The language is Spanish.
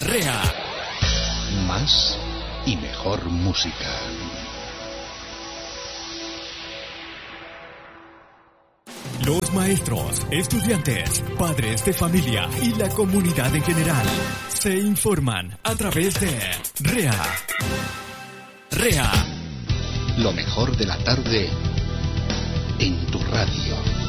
REA. Más y mejor música. Los maestros, estudiantes, padres de familia y la comunidad en general se informan a través de REA. REA. Lo mejor de la tarde en tu radio.